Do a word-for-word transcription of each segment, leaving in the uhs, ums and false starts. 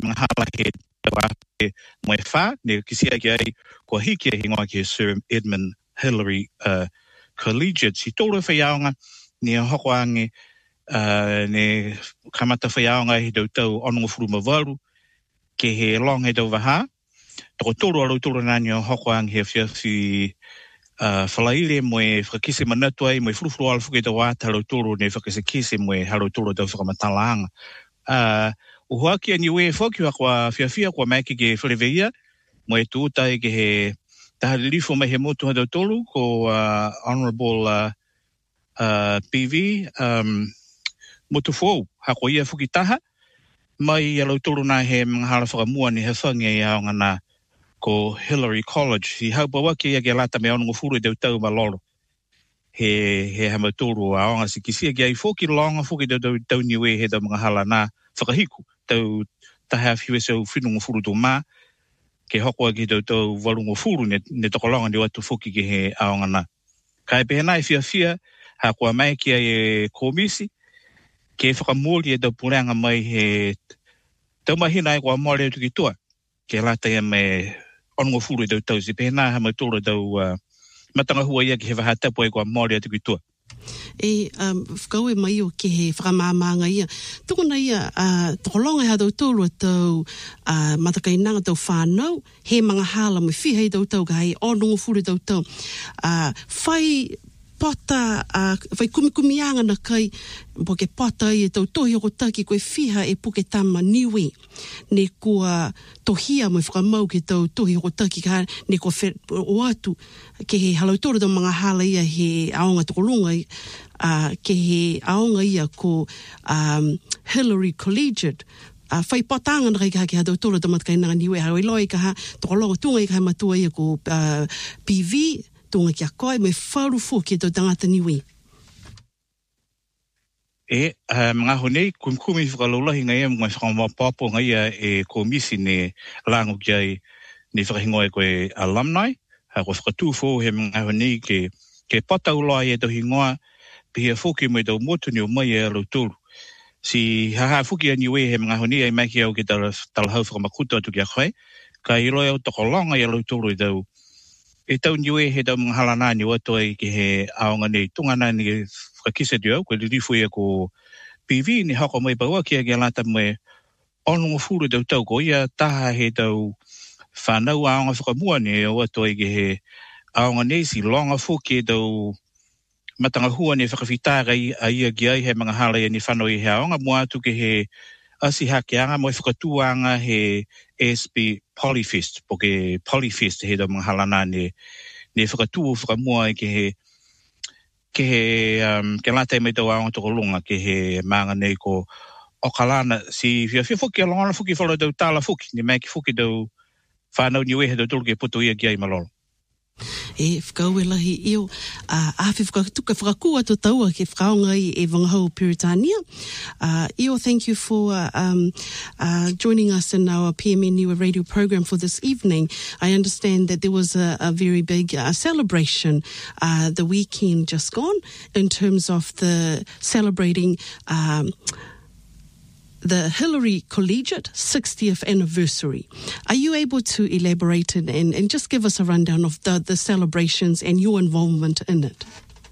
mga hala he tawa he mai wha, ne kisia ki ai kua hiki e hingoa ki Sir Edmund Hillary uh, Collegiate. Si tōra whaiaonga ni a hokoange uh, ne kamata whaiaonga he tau tau onongo furu mawaru ke he long he tau waha. Toko tōru aru tōru nani a hokoange he whiawhi uh, whalaile moe whakise manatu ai moe furufuru ala whuke tau wāta aru tōru ne whakise kise moe haru tōru tau whakamatalaanga. Uh, Uhuaki a niwe whoki wakwa whiawhia kwa maiki ke whareweia moe tūtai ke he tahari rifo mai he motu hatau tōru ko uh, Honourable uh, uh, P V um, motu fōu hako ia whuki taha mai alau tōru nā he mga hala whakamua ni he whange i aonga nā ko Hillary College. I haupa waki ia ke lata me onongo furu e tau tau malolo. He, he hama tōru a aonga si kisia ki ai whoki longa whoki tau tau tau niwe he tau mga hala nā whakahiku. Tau taha whiwe sau whinungo furu tō mā. Ke hokoa ki tau tau warungo furu ne, ne tokolonga ni watu whoki ki he aonga nā. Kai pehenai whia whia, ha kua mai ki ai e komisi, ke whakamōli e tau pureanga mai he tau mahina e kua mōre atu ki tua. Ke lata ia me onongo furu e tau tau si pehenai hama tōra tau uh, matanga hua ia ki he wahatapu e kua mōre atu ki tua. E um, whakau e mai o ke he whakamāmanga ia. Tukuna ia, uh, tokolonga hea tau tōru tau uh, matakainanga tau whānau, he mga hala me whihei tau tau ka hei onongo furu tau tau. Uh, whai pota, uh, whai kumikumianga na kai, po ke pota i e tau tohi o taki koe whiha e puke tama niwi. Ne kua tohia mo whakamau ke tau tohi o taki ka ne kua whe, o atu ke he halau tōru tau mga hala ia he aonga tokolunga uh, ke he aonga ia ko um, Hillary Collegiate. Uh, whai potanga na kai ka ke hatau tōru tau matakainanga niwi. Hau i loi ka ha tokolonga tunga i ka ha matua ia ko uh, P V tunga ki a koe me wharu fuki tau tangata niwi. E, uh, mga honei, kumkumi whakalolahi ngai am ngai whakamapapo ngai e komisi ne lango ki ai ne whakahingoa e koe alumni. Ha koe whakatūwho he mga honei ke, ke patauloa e tau hingoa pihia fuki mai tau motuni o mai e alau tōru. Si haha fuki a niwe he mga honei ai mai ki au ke talahau whakamakuta atu ki a koe. Ka i loe au tokolonga i alau tōru e tau e tau niwe he tau mga hala nani wato ai ki he aonga nei tunga nani e whakakise tu au, koe ririfu ia ko P V ni hako mai paua kia ki alata mai onongo furu tau tau ko ia taha he tau whanau aonga whakamua ni e wato ai ki he aonga nei si longa fuki e tau matanga hua ni whakawhitara i a ia ki ai he mga hala ia ni whanau i he aonga mua atu ki he asi hakeanga mo e whakatuanga he A S B Polyfest, po ke Polyfest he tau mga halana ne, ne whakatūo whakamua i ke he ke he um, ke lata e mai tau aonga tokolunga ke he maanga nei ko okalana si whia whia whuki alongana whuki whala tau tāla whuki ni mai ki whuki tau whanau niwe he tau tolu ke puto ia ki ai malolo. E whakau e lahi io uh, awhi whakatuka whakakua to taua ke whakaonga i e wangahau Puritania. Uh, Io, thank you for uh, um, uh, joining us in our P M N Niwa radio program for this evening. I understand that there was a, a very big uh, celebration uh, the weekend just gone in terms of the celebrating um, the Hillary Collegiate sixtieth anniversary. Are you able to elaborate and, and, and just give us a rundown of the, the celebrations and your involvement in it?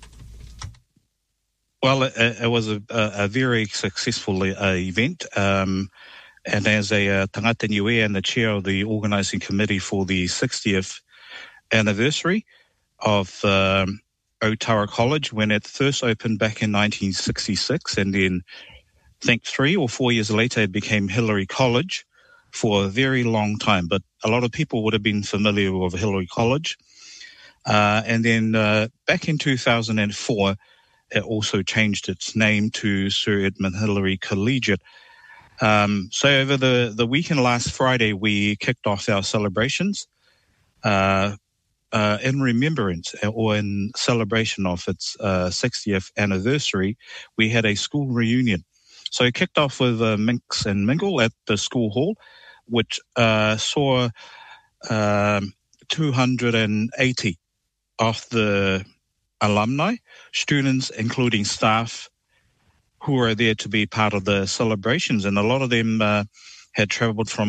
Well, it, it was a, a very successful uh, event. Um, and as a uh, tangata niwe and the chair of the organising committee for the sixtieth anniversary of um, Otara College, when it first opened back in nineteen sixty-six, and then I think three or four years later, it became Hillary College for a very long time. But a lot of people would have been familiar with Hillary College. Uh, and then uh, back in two thousand four, it also changed its name to Sir Edmund Hillary Collegiate. Um, so over the, the weekend last Friday, we kicked off our celebrations uh, uh, in remembrance or in celebration of its uh, sixtieth anniversary. We had a school reunion. So it kicked off with a Minx and Mingle at the school hall, which uh, saw uh, two hundred eighty of the alumni, students, including staff, who are there to be part of the celebrations. And a lot of them uh, had traveled from